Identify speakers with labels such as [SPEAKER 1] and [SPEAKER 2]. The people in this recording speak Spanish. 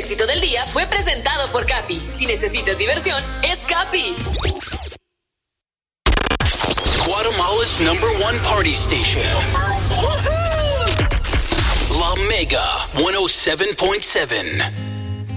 [SPEAKER 1] éxito del día fue presentado por Capi. Si necesitas diversión, es Capi.
[SPEAKER 2] Guatemala's #1 party station. La Mega 107.7.